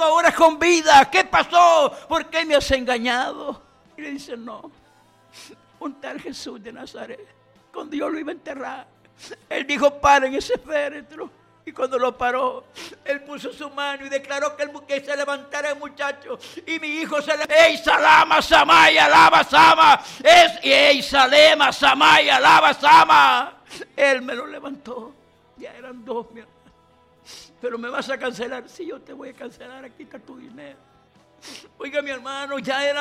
ahora con vida. ¿Qué pasó? ¿Por qué me has engañado? Y le dice, no, un tal Jesús de Nazaret, cuando yo lo iba a enterrar, él dijo, paren ese féretro. Y cuando lo paró, él puso su mano y declaró que se levantara el muchacho. Y mi hijo se levantó. ¡Ey, Salama, Samaya, Lava, Sama! ¡Ey, Salema, Samaya, Lava, Sama! Él me lo levantó. Ya eran dos, mi hermano. Pero me vas a cancelar. Sí, yo te voy a cancelar. Aquí está tu dinero. Oiga, mi hermano,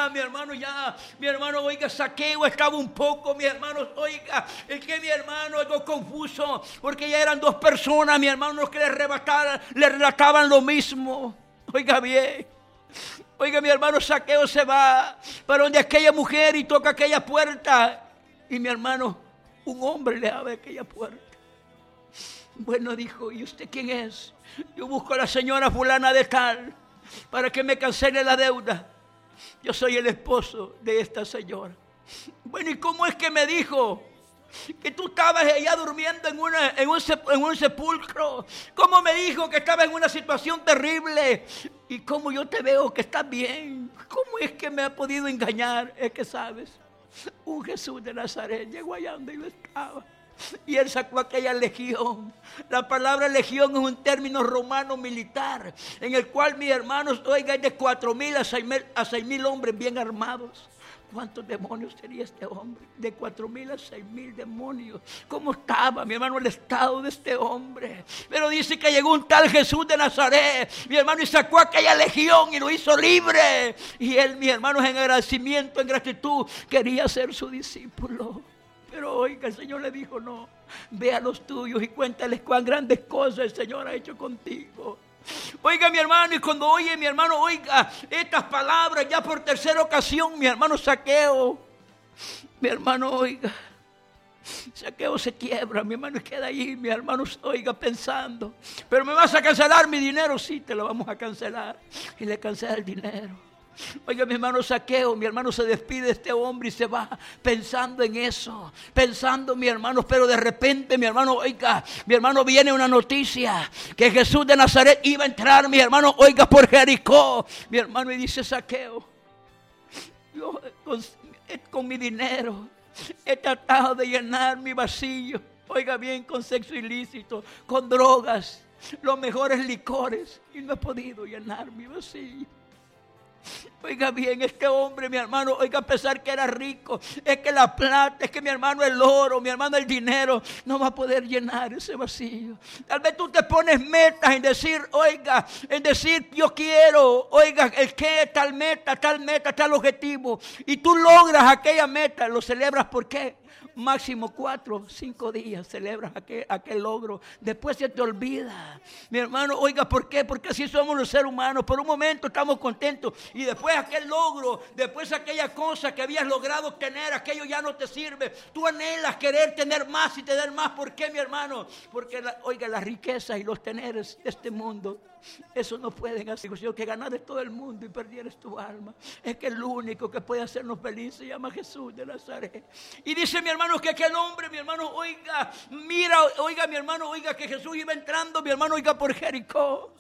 oiga, Zaqueo estaba un poco, mi hermano, oiga, es que mi hermano, algo confuso, porque ya eran dos personas, mi hermano, los que le relataban lo mismo. Oiga bien, oiga, mi hermano, Zaqueo se va para donde aquella mujer y toca aquella puerta, y mi hermano, un hombre le abre aquella puerta. Bueno, dijo, ¿y usted quién es? Yo busco a la señora fulana de tal, para que me cancele la deuda. Yo soy el esposo de esta señora. Bueno, ¿y cómo es que me dijo que tú estabas allá durmiendo en un sepulcro? ¿Cómo me dijo que estabas en una situación terrible? ¿Y cómo yo te veo que estás bien? ¿Cómo es que me ha podido engañar? Es que sabes, un Jesús de Nazaret llegó allá donde yo estaba. Y él sacó aquella legión. La palabra legión es un término romano militar, en el cual, mis hermanos, oiga, es de 4,000 a 6,000 hombres bien armados. ¿Cuántos demonios tenía este hombre? De 4,000 a 6,000 demonios. ¿Cómo estaba, mi hermano, el estado de este hombre? Pero dice que llegó un tal Jesús de Nazaret, mi hermano, y sacó aquella legión y lo hizo libre. Y él, mi hermano, en agradecimiento, en gratitud, quería ser su discípulo. Pero oiga, el Señor le dijo, no, ve a los tuyos y cuéntales cuán grandes cosas el Señor ha hecho contigo. Oiga, mi hermano, y cuando oye, mi hermano, oiga estas palabras ya por tercera ocasión, mi hermano Zaqueo, mi hermano, oiga, Zaqueo se quiebra, mi hermano, y queda ahí, mi hermano, oiga, pensando, pero me vas a cancelar mi dinero. Sí, te lo vamos a cancelar. Y le cancela el dinero. Oiga, mi hermano Zaqueo, mi hermano se despide de este hombre y se va pensando en eso, pensando, mi hermano, pero de repente, mi hermano, oiga, mi hermano, viene una noticia que Jesús de Nazaret iba a entrar, mi hermano, oiga, por Jericó, mi hermano, y dice Zaqueo, yo con mi dinero he tratado de llenar mi vacío, oiga bien, con sexo ilícito, con drogas, los mejores licores, y no he podido llenar mi vacío. Oiga bien, este hombre, mi hermano, oiga, a pesar que era rico, es que la plata, es que mi hermano el oro, mi hermano el dinero, no va a poder llenar ese vacío. Tal vez tú te pones metas en decir, oiga, en decir yo quiero, oiga, el qué, tal meta, tal objetivo. Y tú logras aquella meta, lo celebras, ¿por qué? Máximo 4 o 5 días celebras aquel logro. Después se te olvida. Mi hermano, oiga, ¿por qué? Porque así somos los seres humanos. Por un momento estamos contentos y después aquel logro, después aquella cosa que habías logrado obtener, aquello ya no te sirve. Tú anhelas querer tener más y tener más. ¿Por qué, mi hermano? Porque, oiga, las riquezas y los teneres de este mundo, eso no pueden hacer que ganares todo el mundo y perdieres tu alma. Es que el único que puede hacernos felices se llama Jesús de Nazaret. Y dice, mi hermano, que aquel hombre, mi hermano, oiga, mira, oiga, mi hermano, oiga, que Jesús iba entrando, mi hermano, oiga, por Jericó.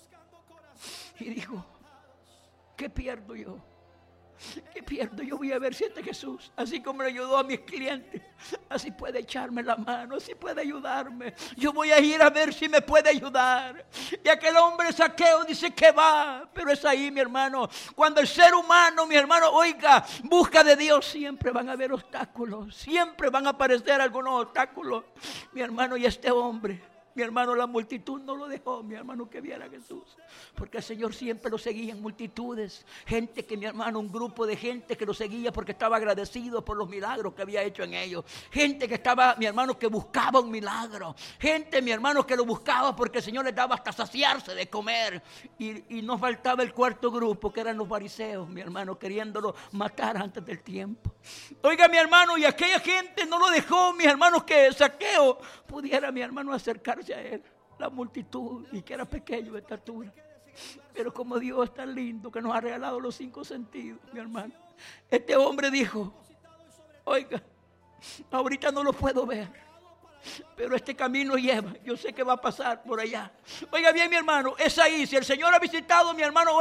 Y dijo, ¿qué pierdo yo? ¿Qué pierdo? Yo voy a ver si este Jesús, así como le ayudó a mis clientes, así puede echarme la mano, así puede ayudarme. Yo voy a ir a ver si me puede ayudar. Y aquel hombre Zaqueo dice que va, pero es ahí, mi hermano, cuando el ser humano, mi hermano, oiga, busca de Dios, siempre van a haber obstáculos, siempre van a aparecer algunos obstáculos, mi hermano. Y este hombre, mi hermano, la multitud no lo dejó, mi hermano, que viera a Jesús, porque el Señor siempre lo seguía en multitudes. Gente que, mi hermano, un grupo de gente que lo seguía porque estaba agradecido por los milagros que había hecho en ellos. Gente que estaba, mi hermano, que buscaba un milagro. Gente, mi hermano, que lo buscaba porque el Señor les daba hasta saciarse de comer. Y nos faltaba el cuarto grupo, que eran los fariseos, mi hermano, queriéndolo matar antes del tiempo. Oiga, mi hermano, y aquella gente no lo dejó, mis hermanos, que Zaqueo pudiera, mi hermano, acercarse a él. La multitud, y que era pequeño de estatura. Pero como Dios es tan lindo que nos ha regalado los 5 sentidos, mi hermano, este hombre dijo, oiga, ahorita no lo puedo ver, pero este camino lleva, yo sé que va a pasar por allá. Oiga bien, mi hermano, es ahí, si el Señor ha visitado, mi hermano,